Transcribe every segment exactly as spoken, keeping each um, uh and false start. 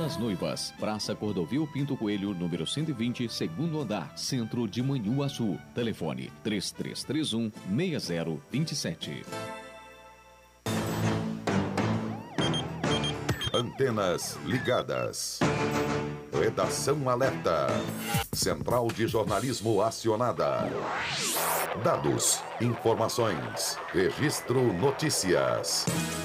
das Noivas, Praça Cordovil Pinto Coelho, número cento e vinte, segundo andar, centro de Manhuaçu. Telefone três três três um, seis zero dois sete. Antenas ligadas. Redação alerta. Central de jornalismo acionada. Dados, informações, registro notícias.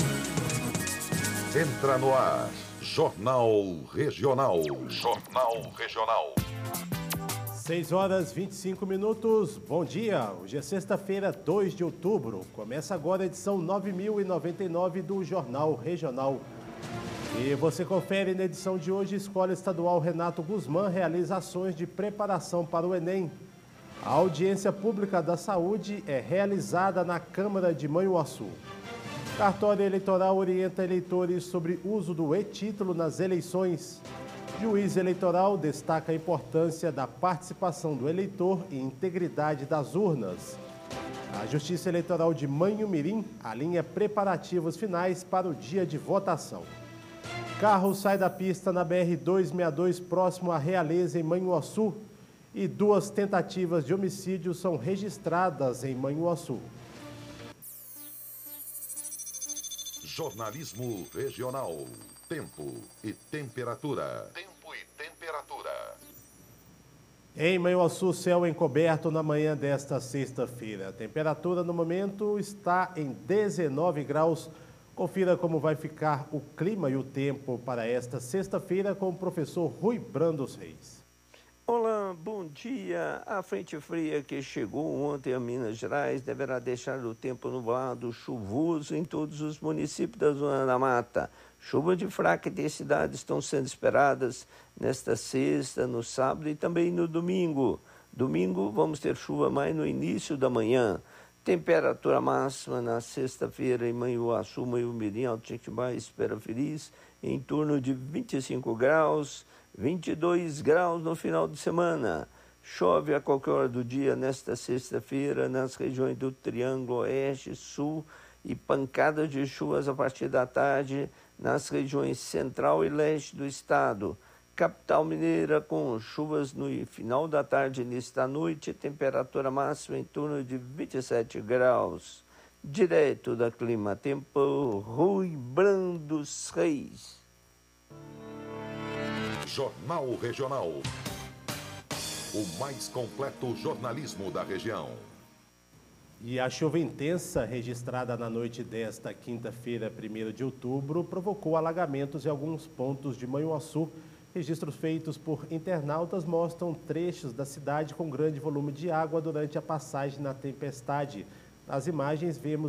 Entra no ar. Jornal Regional. Jornal Regional. seis horas e vinte e cinco minutos. Bom dia. Hoje é sexta-feira, dois de outubro. Começa agora a edição nove mil e noventa e nove do Jornal Regional. E você confere na edição de hoje: Escola Estadual Renato Guzmán realiza ações de preparação para o Enem. A audiência pública da saúde é realizada na Câmara de Manhuaçu. Cartório Eleitoral orienta eleitores sobre uso do e-título nas eleições. Juiz eleitoral destaca a importância da participação do eleitor e integridade das urnas. A Justiça Eleitoral de Manhumirim alinha preparativos finais para o dia de votação. Carro sai da pista na B R duzentos e sessenta e dois, próximo à Realeza, em Manhuaçu, e duas tentativas de homicídio são registradas em Manhuaçu. Jornalismo Regional. Tempo e temperatura. Tempo e temperatura. Em Manhuaçu, céu encoberto na manhã desta sexta-feira. A temperatura no momento está em dezenove graus. Confira como vai ficar o clima e o tempo para esta sexta-feira com o professor Rui Brandos Reis. Olá, bom dia. A frente fria que chegou ontem a Minas Gerais deverá deixar o tempo nublado, chuvoso em todos os municípios da Zona da Mata. Chuva de fraca intensidade estão sendo esperadas nesta sexta, no sábado e também no domingo. Domingo vamos ter chuva mais no início da manhã. Temperatura máxima na sexta-feira em Manhuaçu, Manhumirim, Alto Jequitibá e Espera Feliz, em torno de vinte e cinco graus, vinte e dois graus no final de semana. Chove a qualquer hora do dia nesta sexta-feira nas regiões do Triângulo Oeste, Sul e pancadas de chuvas a partir da tarde nas regiões central e leste do estado. Capital Mineira com chuvas no final da tarde e início da noite, temperatura máxima em torno de vinte e sete graus. Direto da Clima Tempo, Rui Brandos Reis. Jornal Regional. O mais completo jornalismo da região. E a chuva intensa registrada na noite desta quinta-feira, primeiro de outubro, provocou alagamentos em alguns pontos de Manhuaçu. Registros feitos por internautas mostram trechos da cidade com grande volume de água durante a passagem na tempestade. Nas imagens vemos